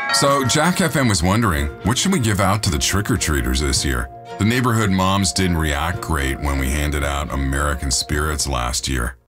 So Jack FM was wondering, what should we give out to the trick-or-treaters this year? The neighborhood moms didn't react great when we handed out American Spirits last year.